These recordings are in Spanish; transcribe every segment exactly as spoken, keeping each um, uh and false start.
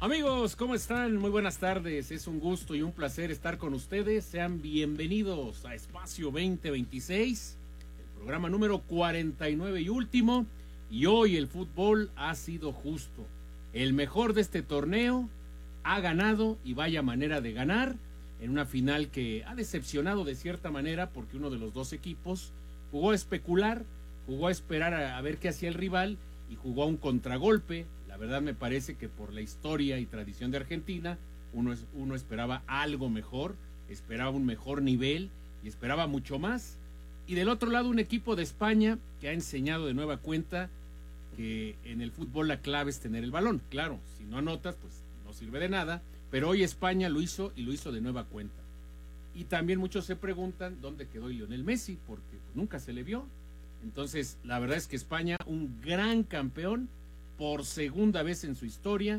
Amigos, ¿cómo están? Muy buenas tardes. Es un gusto y un placer estar con ustedes. Sean bienvenidos a Espacio veinte veintiséis, el programa número cuarenta y nueve y último. Y hoy el fútbol ha sido justo. El mejor de este torneo ha ganado, y vaya manera de ganar, en una final que ha decepcionado de cierta manera porque uno de los dos equipos jugó a especular, jugó a esperar a, a ver qué hacía el rival y jugó a un contragolpe. La verdad me parece que por la historia y tradición de Argentina, uno, es, uno esperaba algo mejor, esperaba un mejor nivel y esperaba mucho más. Y del otro lado un equipo de España que ha enseñado de nueva cuenta que en el fútbol la clave es tener el balón. Claro, si no anotas, pues no sirve de nada, pero hoy España lo hizo y lo hizo de nueva cuenta. Y también muchos se preguntan dónde quedó Lionel Messi, porque pues, nunca se le vio. Entonces, la verdad es que España, un gran campeón, por segunda vez en su historia.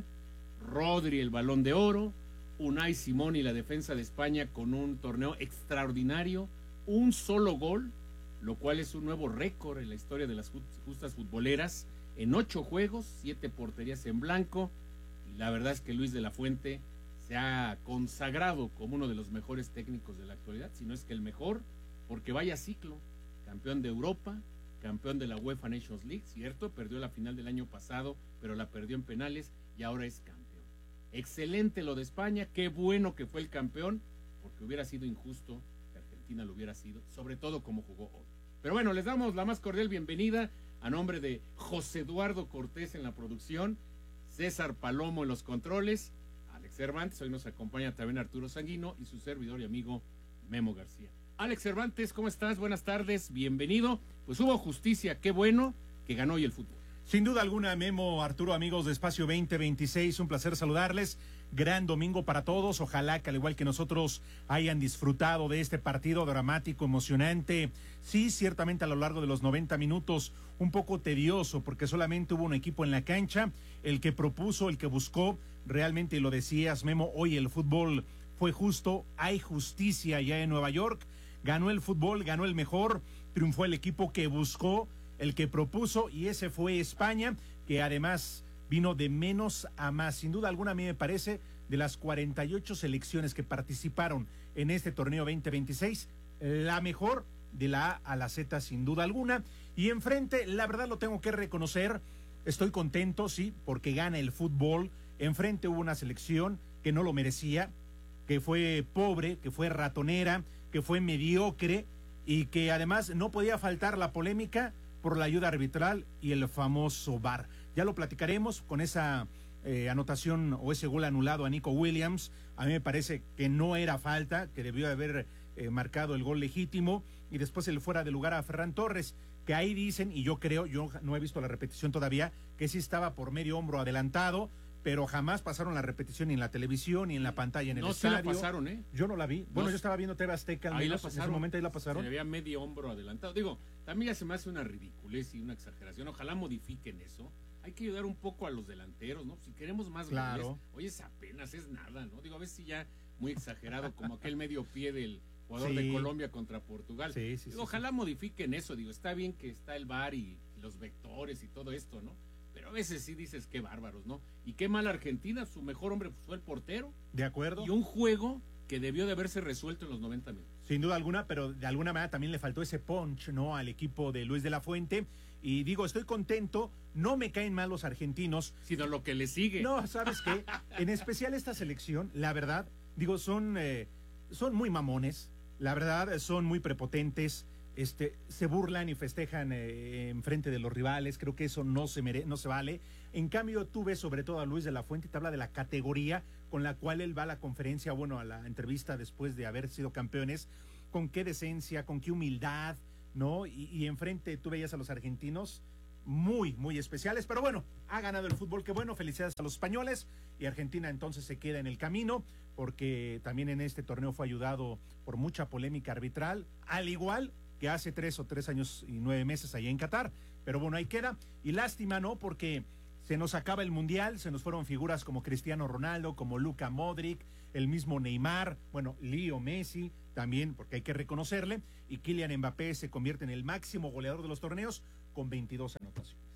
Rodri el Balón de Oro, Unai Simón y la defensa de España con un torneo extraordinario, un solo gol, lo cual es un nuevo récord en la historia de las justas futboleras, en ocho juegos, siete porterías en blanco, y la verdad es que Luis de la Fuente se ha consagrado como uno de los mejores técnicos de la actualidad, si no es que el mejor, porque vaya ciclo, campeón de Europa, campeón de la UEFA Nations League, cierto, perdió la final del año pasado, pero la perdió en penales y ahora es campeón. Excelente lo de España, qué bueno que fue el campeón, porque hubiera sido injusto que Argentina lo hubiera sido, sobre todo como jugó hoy. Pero bueno, les damos la más cordial bienvenida a nombre de José Eduardo Cortés en la producción, César Palomo en los controles, Alex Cervantes, hoy nos acompaña también Arturo Sanguino y su servidor y amigo Memo García. Alex Cervantes, ¿cómo estás? Buenas tardes, bienvenido. Pues hubo justicia, qué bueno que ganó hoy el fútbol. Sin duda alguna, Memo, Arturo, amigos de Espacio veinte veintiséis, un placer saludarles. Gran domingo para todos. Ojalá que al igual que nosotros hayan disfrutado de este partido dramático, emocionante. Sí, ciertamente a lo largo de los noventa minutos, un poco tedioso, porque solamente hubo un equipo en la cancha, el que propuso, el que buscó. Realmente lo decías, Memo, hoy el fútbol fue justo, hay justicia ya en Nueva York. Ganó el fútbol, ganó el mejor, triunfó el equipo que buscó, el que propuso, y ese fue España, que además vino de menos a más. Sin duda alguna, a mí me parece, de las cuarenta y ocho selecciones que participaron en este torneo veinte veintiséis, la mejor de la A a la Z, sin duda alguna. Y enfrente, la verdad lo tengo que reconocer, estoy contento, sí, porque gana el fútbol. Enfrente hubo una selección que no lo merecía, que fue pobre, que fue ratonera, que fue mediocre y que además no podía faltar la polémica por la ayuda arbitral y el famoso V A R. Ya lo platicaremos con esa eh, anotación o ese gol anulado a Nico Williams. A mí me parece que no era falta, que debió haber eh, marcado el gol legítimo, y después el fuera de lugar a Ferran Torres, que ahí dicen, y yo creo, yo no he visto la repetición todavía, que sí estaba por medio hombro adelantado, pero jamás pasaron la repetición ni en la televisión ni en la pantalla en el no, estadio. Sí la pasaron, ¿eh? Yo no la vi. Bueno, no, yo estaba viendo T V Azteca al menos, ahí la pasaron. En ese momento ahí la pasaron. Se le veía medio hombro adelantado. Digo, también ya se me hace una ridiculez y una exageración. Ojalá modifiquen eso. Hay que ayudar un poco a los delanteros, ¿no? Si queremos más claro. goles, oye, es apenas, es nada, ¿no? Digo, a ver si ya muy exagerado, como aquel medio pie del jugador sí. de Colombia contra Portugal. Sí, sí, digo, sí, ojalá sí. modifiquen eso. Digo, está bien que está el V A R y los vectores y todo esto, ¿no? Pero a veces sí dices qué bárbaros, ¿no? Y qué mal Argentina, su mejor hombre fue el portero. De acuerdo. Y un juego que debió de haberse resuelto en los noventa minutos. Sin duda alguna, pero de alguna manera también le faltó ese punch, ¿no? Al equipo de Luis de la Fuente. Y digo, estoy contento, no me caen mal los argentinos. Sino lo que le sigue. No, ¿sabes qué? En especial esta selección, la verdad, digo, son, eh, son muy mamones, la verdad, son muy prepotentes. Este, se burlan y festejan eh, en frente de los rivales. Creo que eso no se mere no se vale. En cambio, tú ves sobre todo a Luis de la Fuente y te habla de la categoría con la cual él va a la conferencia, bueno, a la entrevista después de haber sido campeones, con qué decencia, con qué humildad, ¿no? Y, y enfrente tú veías a los argentinos muy, muy especiales, pero bueno, ha ganado el fútbol, qué bueno, felicidades a los españoles, y Argentina entonces se queda en el camino, porque también en este torneo fue ayudado por mucha polémica arbitral, al igual que hace tres o tres años y nueve meses allá en Qatar, pero bueno, ahí queda, y lástima, ¿no? Porque se nos acaba el Mundial, se nos fueron figuras como Cristiano Ronaldo, como Luka Modric, el mismo Neymar, bueno, Leo Messi, también, porque hay que reconocerle, y Kylian Mbappé se convierte en el máximo goleador de los torneos con veintidós anotaciones. Y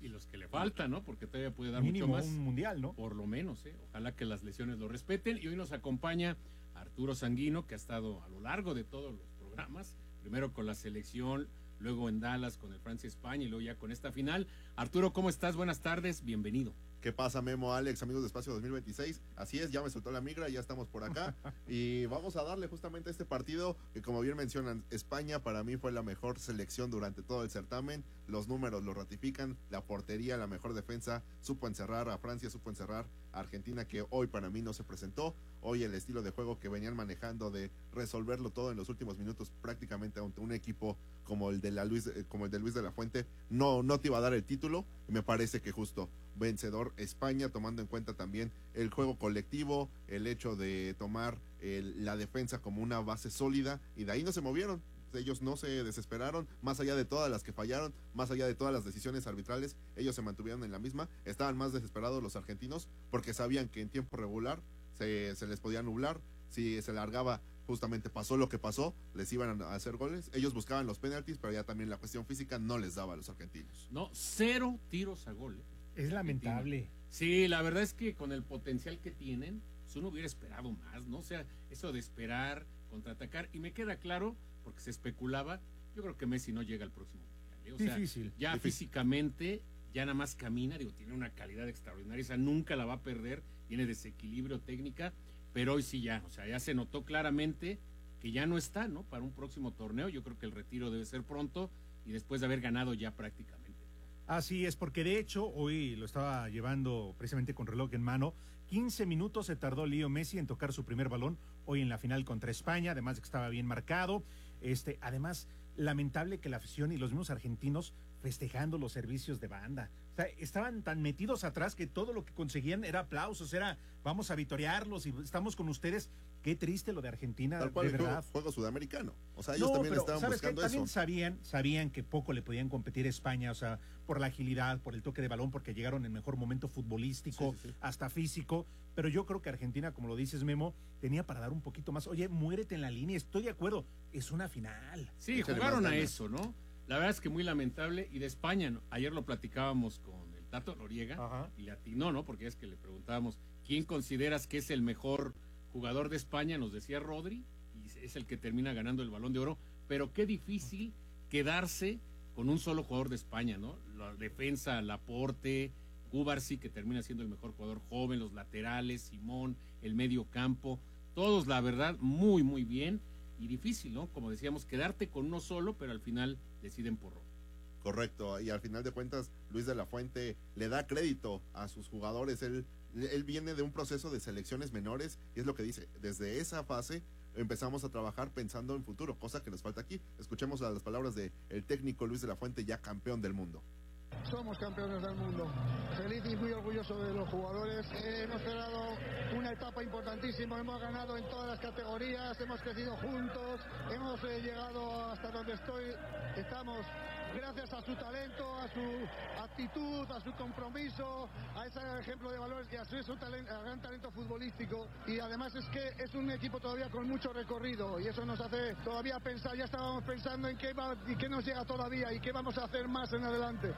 Y los que le faltan, ¿no? Porque todavía puede dar Mínimo mucho más. un mundial, ¿no? Por lo menos, ¿eh? Ojalá que las lesiones lo respeten. Y hoy nos acompaña Arturo Sanguino, que ha estado a lo largo de todos los programas, primero con la selección, luego en Dallas con el Francia-España y luego ya con esta final. Arturo, ¿cómo estás? Buenas tardes, bienvenido. ¿Qué pasa, Memo, Alex, amigos de Espacio dos mil veintiséis? Así es, ya me soltó la migra, ya estamos por acá y vamos a darle justamente a este partido que, como bien mencionan, España para mí fue la mejor selección durante todo el certamen. Los números lo ratifican, la portería, la mejor defensa, supo encerrar a Francia, supo encerrar a Argentina, que hoy para mí no se presentó. Hoy el estilo de juego que venían manejando de resolverlo todo en los últimos minutos prácticamente ante un equipo como el de la Luis, como el de Luis de la Fuente, no, no te iba a dar el título. Me parece que justo vencedor España, tomando en cuenta también el juego colectivo, el hecho de tomar el, la defensa como una base sólida, y de ahí no se movieron. Ellos no se desesperaron, más allá de todas las que fallaron, más allá de todas las decisiones arbitrales, ellos se mantuvieron en la misma. Estaban más desesperados los argentinos porque sabían que en tiempo regular se, se les podía nublar. Si se largaba, justamente pasó lo que pasó, les iban a hacer goles. Ellos buscaban los penaltis, pero ya también la cuestión física no les daba a los argentinos. No, cero tiros a gol. ¿eh? Es lamentable. Sí, la verdad es que con el potencial que tienen, pues uno hubiera esperado más, ¿no? O sea, eso de esperar, contraatacar, y me queda claro, porque se especulaba, yo creo que Messi no llega al próximo mundial, ¿eh? O sea, difícil. Ya difícil. Físicamente, ya nada más camina, digo, tiene una calidad extraordinaria, esa nunca la va a perder, tiene desequilibrio técnica, pero hoy sí ya, o sea, ya se notó claramente que ya no está, ¿no? Para un próximo torneo, yo creo que el retiro debe ser pronto, y después de haber ganado ya prácticamente. Así es, porque de hecho hoy lo estaba llevando precisamente con reloj en mano. quince minutos se tardó Leo Messi en tocar su primer balón hoy en la final contra España, además de que estaba bien marcado. Este, además, lamentable que la afición y los mismos argentinos festejando los servicios de banda. O sea, estaban tan metidos atrás que todo lo que conseguían era aplausos, era vamos a vitorearlos y estamos con ustedes. Qué triste lo de Argentina, Tal cual, de el verdad. juego, juego sudamericano. O sea, ellos No, también pero, estaban ¿sabes qué? buscando También eso. sabían, sabían que poco le podían competir a España, o sea, por la agilidad, por el toque de balón, porque llegaron en mejor momento futbolístico, Sí, sí, sí. hasta físico, pero yo creo que Argentina, como lo dices, Memo, tenía para dar un poquito más. Oye, muérete en la línea, estoy de acuerdo, es una final. Sí, Échale jugaron más a ganas. eso, ¿no? La verdad es que muy lamentable. Y de España, ¿no? Ayer lo platicábamos con el Tato Noriega Ajá. y le atinó, ¿no? Porque es que le preguntábamos, ¿quién consideras que es el mejor jugador de España? Nos decía Rodri, y es el que termina ganando el Balón de Oro. Pero qué difícil quedarse con un solo jugador de España, ¿no? La defensa, Laporte, Cubarsí, que termina siendo el mejor jugador joven, los laterales, Simón, el medio campo, todos, la verdad, muy, muy bien. Y difícil, ¿no? Como decíamos, quedarte con uno solo, pero al final deciden por Rodri. Correcto, y al final de cuentas Luis de la Fuente le da crédito a sus jugadores. Él, él viene de un proceso de selecciones menores y es lo que dice, desde esa fase empezamos a trabajar pensando en futuro, cosa que nos falta aquí. Escuchemos las palabras de el técnico Luis de la Fuente, ya campeón del mundo. Somos campeones del mundo. Feliz y muy orgulloso de los jugadores. Eh, hemos cerrado una etapa importantísima. Hemos ganado en todas las categorías. Hemos crecido juntos. Hemos eh, llegado hasta donde estoy. Estamos gracias a su talento, a su actitud, a su compromiso, a ese ejemplo de valores y a su, a su talento, a gran talento futbolístico. Y además es que es un equipo todavía con mucho recorrido y eso nos hace todavía pensar. Ya estábamos pensando en qué, va, y qué nos llega todavía y qué vamos a hacer más en adelante.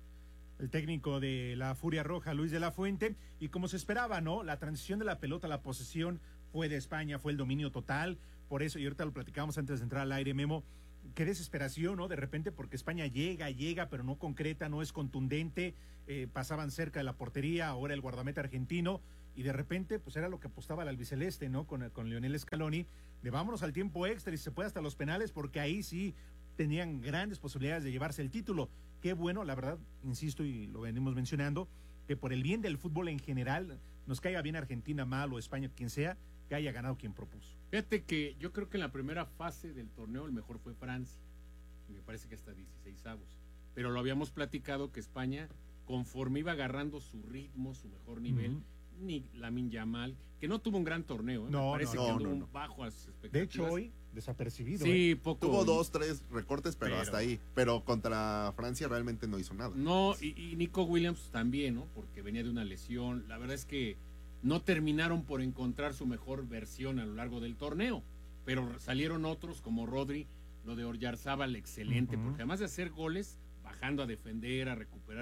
El técnico de la Furia Roja, Luis de la Fuente, y como se esperaba, ¿no? La transición de la pelota a la posesión fue de España, fue el dominio total, por eso, y ahorita lo platicábamos antes de entrar al aire, Memo, qué desesperación, ¿no? De repente, porque España llega, llega, pero no concreta, no es contundente, eh, pasaban cerca de la portería, ahora el guardameta argentino, y de repente, pues era lo que apostaba el albiceleste, ¿no? Con, con Lionel Scaloni, de vámonos al tiempo extra y se puede hasta los penales, porque ahí sí tenían grandes posibilidades de llevarse el título. Qué bueno, la verdad, insisto y lo venimos mencionando, que por el bien del fútbol en general, nos caiga bien Argentina, mal o España, quien sea, que haya ganado quien propuso. Fíjate que yo creo que en la primera fase del torneo el mejor fue Francia, y me parece que hasta dieciséis avos, pero lo habíamos platicado que España, conforme iba agarrando su ritmo, su mejor nivel, uh-huh. ni Lamine Yamal, que no tuvo un gran torneo, ¿eh? no, me parece no, que no, anduvo no, no. bajo a sus expectativas. De hecho, hoy desapercibido. Sí, ¿eh? poco. Tuvo dos, tres recortes, pero, pero hasta ahí. Pero contra Francia realmente no hizo nada. No, y, y Nico Williams también, ¿no? Porque venía de una lesión. La verdad es que no terminaron por encontrar su mejor versión a lo largo del torneo, pero salieron otros como Rodri, lo de Oyarzabal, excelente, uh-huh. porque además de hacer goles, bajando a defender, a recuperar